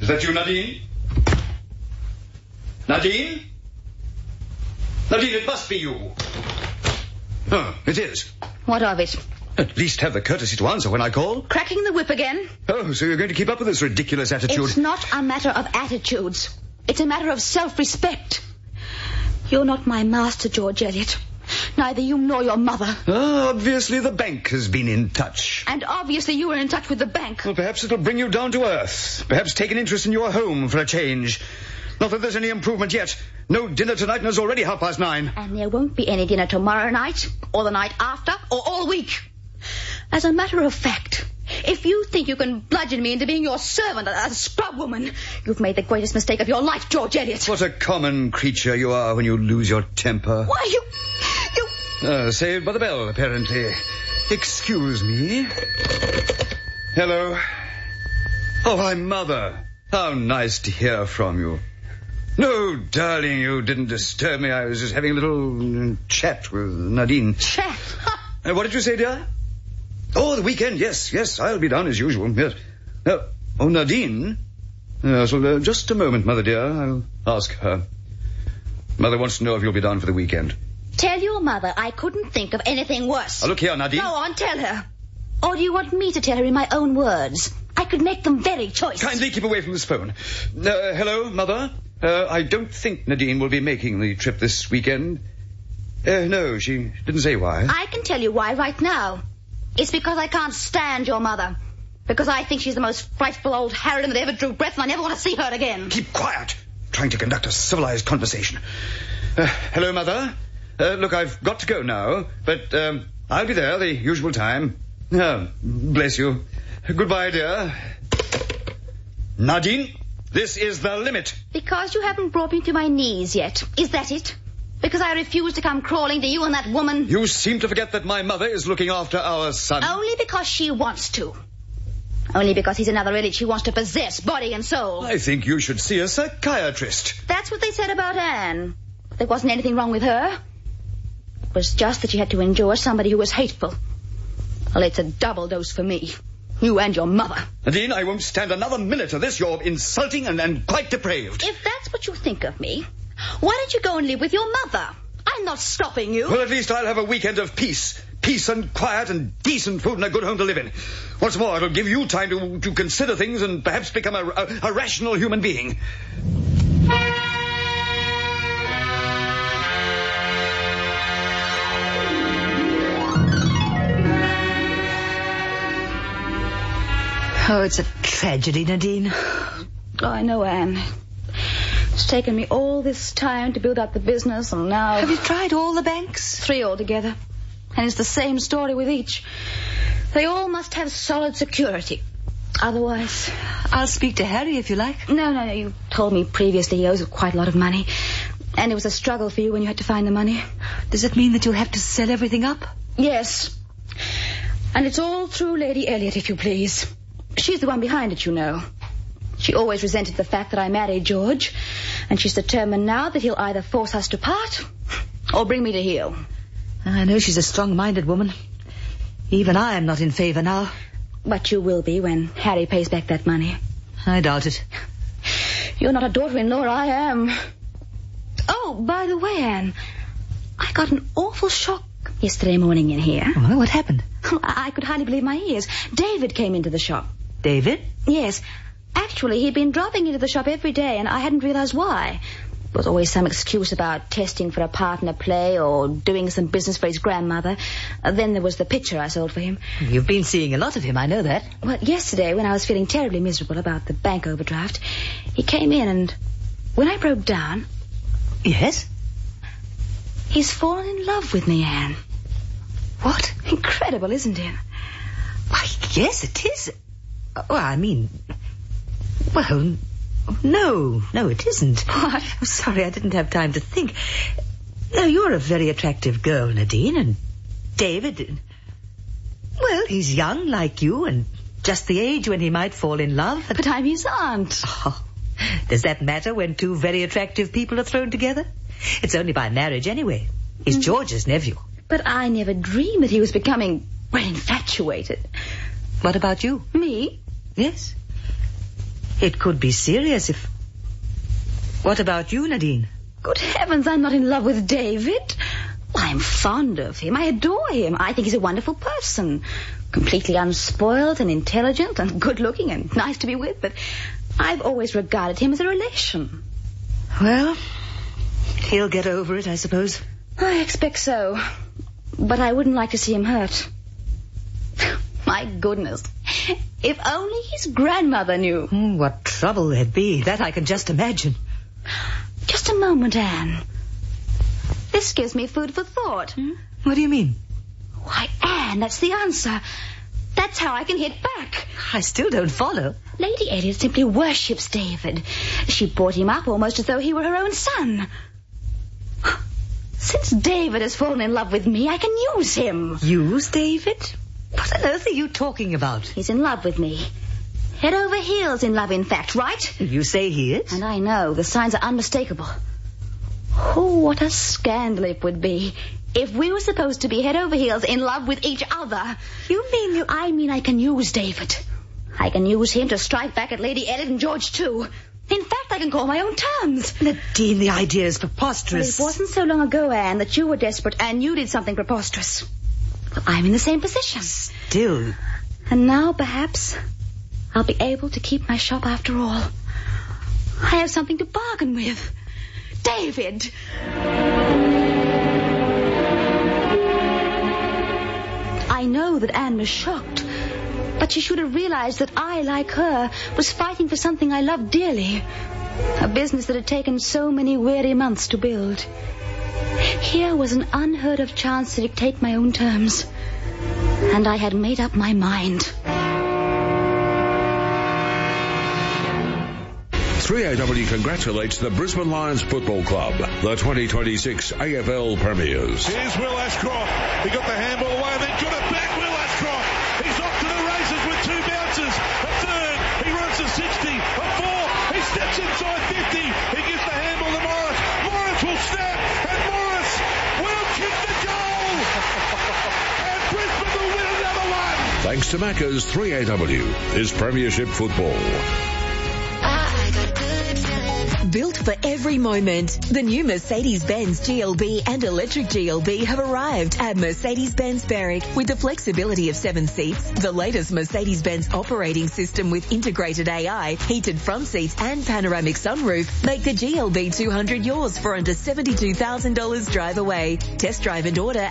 Is that you, Nadine? Nadine? Nadine, it must be you. Oh, it is. What of it? At least have the courtesy to answer when I call. Cracking the whip again? Oh, so you're going to keep up with this ridiculous attitude? It's not a matter of attitudes. It's a matter of self-respect. You're not my master, George Eliot. Neither you nor your mother. Oh, obviously the bank has been in touch. And obviously you were in touch with the bank. Well, perhaps it'll bring you down to earth. Perhaps take an interest in your home for a change. Not that there's any improvement yet. No dinner tonight and it's already 9:30. And there won't be any dinner tomorrow night, or the night after, or all week. As a matter of fact, if you think you can bludgeon me into being your servant, a scrub woman, you've made the greatest mistake of your life, George Eliot. What a common creature you are when you lose your temper. Why, you... Saved by the bell, apparently. Excuse me. Hello. Oh, my mother. How nice to hear from you. No, darling, you didn't disturb me. I was just having a little chat with Nadine. Chat? What did you say, dear? Oh, the weekend, yes, I'll be down as usual, yes. Oh, Nadine? Yes, well, just a moment, Mother dear. I'll ask her. Mother wants to know if you'll be down for the weekend. Tell your mother I couldn't think of anything worse. Oh, look here, Nadine. Go on, tell her. Or do you want me to tell her in my own words? I could make them very choice. Kindly keep away from this phone. Hello, Mother? I don't think Nadine will be making the trip this weekend. No, she didn't say why. I can tell you why right now. It's because I can't stand your mother. Because I think she's the most frightful old harridan that ever drew breath, and I never want to see her again. Keep quiet. Trying to conduct a civilized conversation. Hello, Mother. Look, I've got to go now, but I'll be there the usual time. Bless you. Goodbye, dear. Nadine, this is the limit. Because you haven't brought me to my knees yet. Is that it? Because I refuse to come crawling to you and that woman? You seem to forget that my mother is looking after our son. Only because she wants to. Only because he's another idiot she wants to possess, body and soul. I think you should see a psychiatrist. That's what they said about Anne. There wasn't anything wrong with her. It was just that she had to endure somebody who was hateful. Well, it's a double dose for me. You and your mother. Nadine, I won't stand another minute of this. You're insulting and quite depraved. If that's what you think of me, why don't you go and live with your mother? I'm not stopping you. Well, at least I'll have a weekend of peace. Peace and quiet and decent food and a good home to live in. What's more, it'll give you time to consider things and perhaps become a rational human being. Oh, it's a tragedy, Nadine. Oh, I know, Anne. It's taken me all this time to build up the business, and now... Have you tried all the banks? 3 altogether. And it's the same story with each. They all must have solid security. Otherwise... I'll speak to Harry if you like. No. You told me previously he owes quite a lot of money. And it was a struggle for you when you had to find the money. Does it mean that you'll have to sell everything up? Yes. And it's all through Lady Elliot, if you please. She's the one behind it, you know. She always resented the fact that I married George, and she's determined now that he'll either force us to part or bring me to heel. I know she's a strong-minded woman. Even I am not in favour now. But you will be when Harry pays back that money. I doubt it. You're not a daughter-in-law, I am. Oh, by the way, Anne, I got an awful shock yesterday morning in here. Well, what happened? I could hardly believe my ears. David came into the shop. David? Yes. Actually, he'd been dropping into the shop every day, and I hadn't realized why. There was always some excuse about testing for a part in a play or doing some business for his grandmother. Then there was the picture I sold for him. You've been seeing a lot of him, I know that. Well, yesterday, when I was feeling terribly miserable about the bank overdraft, he came in, and when I broke down... Yes? He's fallen in love with me, Anne. What? Incredible, isn't it? Why, yes, it is. Well, I mean... Well, no, it isn't. What? I'm sorry, I didn't have time to think. No, you're a very attractive girl, Nadine, and David... Well, he's young like you, and just the age when he might fall in love. But I'm his aunt. Oh, does that matter when 2 very attractive people are thrown together? It's only by marriage anyway. He's George's nephew. But I never dreamed that he was becoming, well, infatuated. What about you? Me? Yes. It could be serious if... What about you, Nadine? Good heavens, I'm not in love with David. I'm fond of him. I adore him. I think he's a wonderful person. Completely unspoiled and intelligent and good-looking and nice to be with, but I've always regarded him as a relation. Well, he'll get over it, I suppose. I expect so. But I wouldn't like to see him hurt. My goodness. If only his grandmother knew. What trouble there'd be. That I can just imagine. Just a moment, Anne. This gives me food for thought. What do you mean? Why, Anne, that's the answer. That's how I can hit back. I still don't follow. Lady Elliot simply worships David. She brought him up almost as though he were her own son. Since David has fallen in love with me, I can use him. Use David? What on earth are you talking about? He's in love with me. Head over heels in love, in fact, right? You say he is? And I know. The signs are unmistakable. Oh, what a scandal it would be if we were supposed to be head over heels in love with each other. I mean I can use David. I can use him to strike back at Lady Elliot and George, too. In fact, I can call my own terms. Nadine, the idea is preposterous. Well, it wasn't so long ago, Anne, that you were desperate and you did something preposterous. Well, I'm in the same position. Still. And now, perhaps, I'll be able to keep my shop after all. I have something to bargain with. David! I know that Anne was shocked, but she should have realized that I, like her, was fighting for something I loved dearly. A business that had taken so many weary months to build. Here was an unheard-of chance to dictate my own terms. And I had made up my mind. 3AW congratulates the Brisbane Lions Football Club, the 2026 AFL Premiers. Here's Will Ashcroft. He got the handball away and then got it back. Will Ashcroft. He's off to the races with 2 bounces. A third. He runs a 60. A 4. He steps inside 50. He gives the handball to Morris. Morris will snap. And Morris will kick the goal. And Brisbane will win another one. Thanks to Macca's, 3AW is Premiership Football. Built for every moment. The new Mercedes-Benz GLB and electric GLB have arrived at Mercedes-Benz Berwick with the flexibility of 7 seats, the latest Mercedes-Benz operating system with integrated AI, heated front seats and panoramic sunroof. Make the GLB 200 yours for under $72,000 drive away. Test drive and order